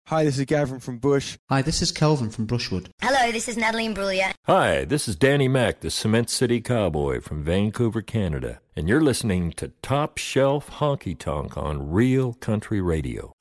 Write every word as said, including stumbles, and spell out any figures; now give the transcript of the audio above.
Hi, this is Gavin from Bush. Hi, this is Kelvin from Brushwood. Hello, this is Natalie Imbruglia. Hi, this is Danny Mac, the Cement City Cowboy from Vancouver, Canada. And you're listening to Top Shelf Honky Tonk on Real Country Radio.